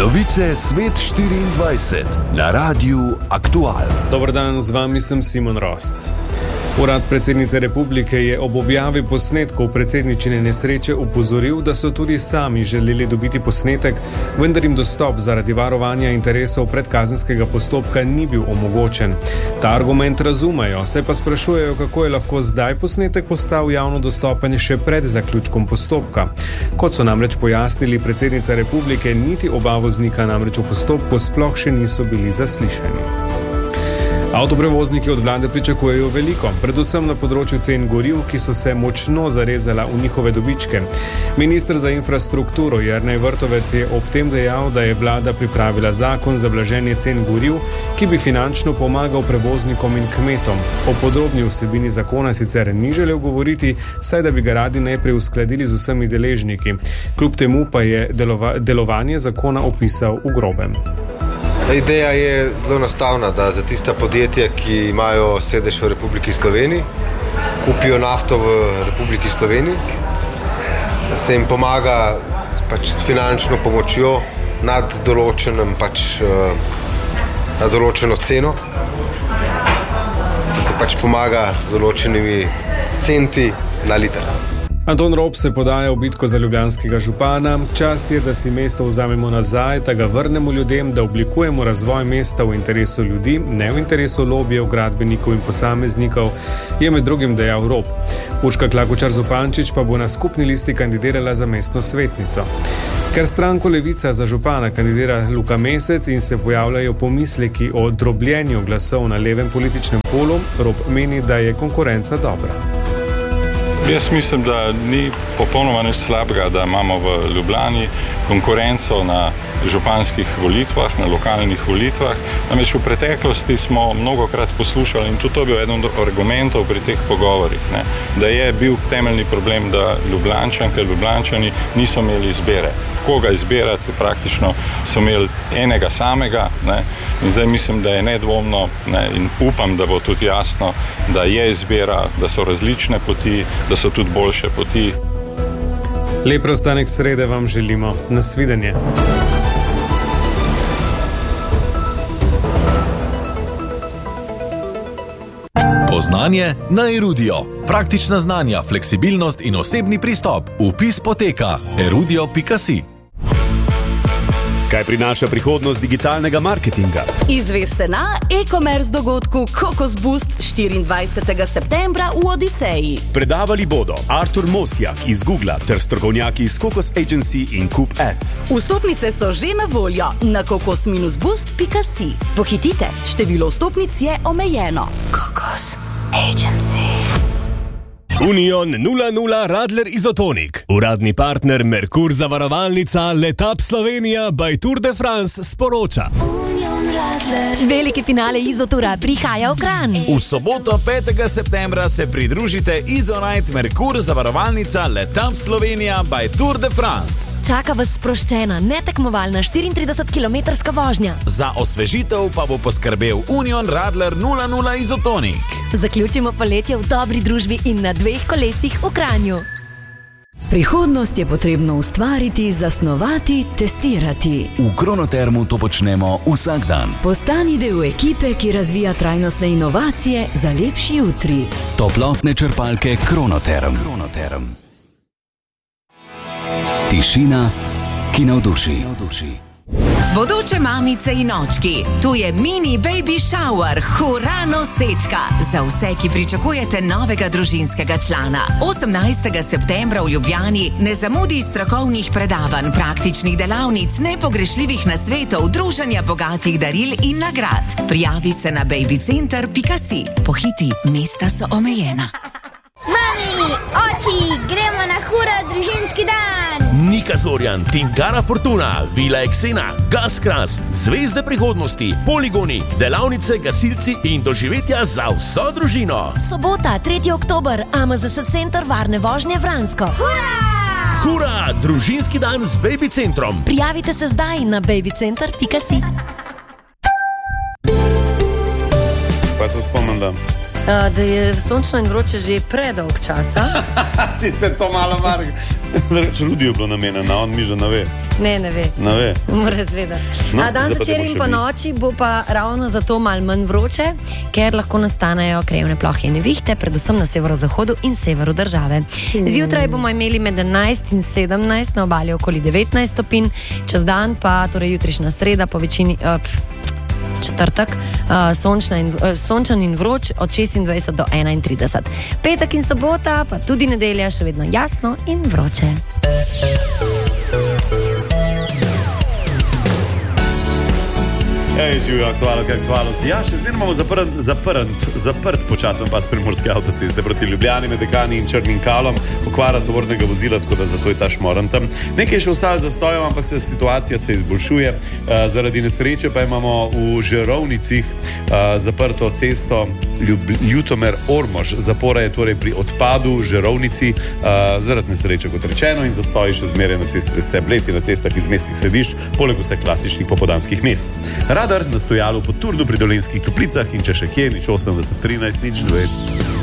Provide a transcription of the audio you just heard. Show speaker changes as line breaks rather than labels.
Novice Svet 24 na Radiu Aktual.
Dober dan, z vami sem Simon Rosc. Urad predsednice republike je ob objavi posnetkov predsedničine nesreče opozoril, da so tudi sami želeli dobiti posnetek, vendar jim dostop zaradi varovanja interesov predkazenskega postopka ni bil omogočen. Ta argument razumejo, se pa sprašujejo, kako je lahko zdaj posnetek postal javno dostopen še pred zaključkom postopka. Kot so namreč pojasnili predsednica republike, niti oba voznika namreč v postopku sploh še niso bili zaslišani. Avtoprevozniki od vlade pričakujejo veliko, predvsem na področju cen goriv, ki so se močno zarezala v njihove dobičke. Minister za infrastrukturo Jernej Vrtovec je ob tem dejal, da je vlada pripravila zakon za blaženje cen goriv, ki bi finančno pomagal prevoznikom in kmetom. O podrobni vsebini zakona sicer ni želel govoriti, saj da bi ga radi najprej uskladili z vsemi deležniki. Kljub temu pa je delovanje zakona opisal v grobem.
Ideja je zelo enostavna, da za tista podjetja, ki imajo sedež v Republiki Sloveniji, kupijo nafto v Republiki Sloveniji, da se jim pomaga s finančno pomočjo nad določeno ceno, da se pomaga z določenimi centi na liter.
Anton Rop se podaja v bitko za ljubljanskega župana. Čas je, da si mesto vzamemo nazaj, da ga vrnemo ljudem, da oblikujemo razvoj mesta v interesu ljudi, ne v interesu lobijev, gradbenikov in posameznikov, je med drugim dejal Rop. Urška Klakočar Zupančič pa bo na skupni listi kandidirala za mestno svetnico. Ker stranko Levica za župana kandidira Luka Mesec in se pojavljajo pomisleki o drobljenju glasov na levem političnem polu, Rop meni, da je konkurenca dobra.
Jaz mislim, da ni popolnoma nič slabega, da imamo v Ljubljani konkurenco na županskih volitvah, na lokalnih volitvah. Namreč v preteklosti smo mnogokrat poslušali, in tudi to je bil eden od argumentov pri teh pogovorih, da je bil temeljni problem, da Ljubljančani niso imeli izbire. Koga izbirati, praktično so imeli enega samega, in zdaj mislim, da je nedvomno, in upam, da bo tudi jasno, da je izbira, da so različne poti, da so tudi boljše poti.
Lep preostanek srede vam želimo. Nasvidenje.
Poznanje na Erudio. Praktična znanja, fleksibilnost in osebni pristop. Vpis poteka erudio.si.
Kaj prinaša prihodnost digitalnega marketinga?
Izveste na e-commerce dogodku Kokos Boost 24. septembra v Odiseji.
Predavali bodo Artur Mosjak iz Googla ter strokovnjaki iz Kokos Agency in Coop Ads.
Vstopnice so že na voljo na kokos-boost.si. Pohitite, število vstopnic je omejeno. Kokos Agency.
Union 00 Radler Izotonik. Uradni partner Merkur zavarovalnica Letap Slovenija by Tour de France sporoča.
Veliki finale Izotura prihaja v Kranj.
V soboto 5. septembra se pridružite Izonite Merkur zavarovalnica Letap Slovenija by Tour de France.
Čaka vas sproščena, netekmovalna 34-kilometrska vožnja.
Za osvežitev pa bo poskrbel Union Radler 00 Izotonik.
Zaključimo poletje v dobri družbi in na 2 kolesih v Kranju.
Prihodnost je potrebno ustvariti, zasnovati, testirati.
V Kronotermu to počnemo vsak dan.
Postani del ekipe, ki razvija trajnostne inovacije za lepši jutri.
Toplotne črpalke Kronoterm. Tišina, ki navduši.
Bodoče mamice in očki, tu je mini baby shower, hura nosečka. Za vse, ki pričakujete novega družinskega člana. 18. septembra v Ljubljani ne zamudi strokovnih predavanj, praktičnih delavnic, nepogrešljivih nasvetov, druženja bogatih daril in nagrad. Prijavi se na babycenter.si. Pohiti, mesta so omejena.
Mami, oči, gremo na hura družinski dan!
Nika Zorjan, Tingara Fortuna, Vila Eksena, Gaskras, Zvezde prihodnosti, poligoni, delavnice, gasilci in doživetja za vso družino.
Sobota, 3. oktober, AMZS Center varne vožnje Vransko.
Hura!
Hura, družinski dan z Baby Centrom.
Prijavite se zdaj na babycenter.si.
Pa se spomnim, da
Da je sončno in vroče že predolg čas.
Si ste to malo varg. Rudi je bilo namenjeno, on mi že ne ve.
Ne ve. Mora zvedati. Dan zvečer in po noči bo pa ravno zato malo manj vroče, ker lahko nastanejo krajevne plohe in nevihte, predvsem na severozahodu in severu države. Zjutraj bomo imeli med 11 in 17, na obali okoli 19 stopinj, čez dan pa, torej jutrišnja sreda, po večini četrtek, sončen in vroč od 26 do 31. Petek in sobota, pa tudi nedelja, še vedno jasno in vroče.
Živijo aktualci. Ja, še zmerno imamo zaprt počasen pas primorske avtoceste proti Ljubljani med Dekani in Črnim Kalom, okvara tovornega vozila, tako da zato je ta šmoren tam. Nekaj še ostalo zastojev, ampak situacija se izboljšuje. Zaradi nesreče pa imamo v Žerovnicih zaprto cesto Ljutomer-Ormož. Zapora je torej pri odpadu Žerovnici zaradi nesreče, kot rečeno, in zastoji še zmeraj na cesti vse bleti na cestah iz mestnih središč, poleg vseh klasičnih popoldanskih mest. Radar na stojalu pod Turnu pri Dolenjskih Toplicah in če še kje, nič 80 13 nič 2.